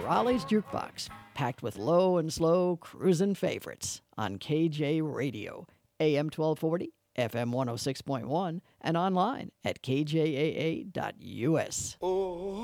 Raleigh's Jukebox, packed with low and slow cruisin' favorites on KJ Radio, AM 1240, FM 106.1, and online at kjaa.us. Oh.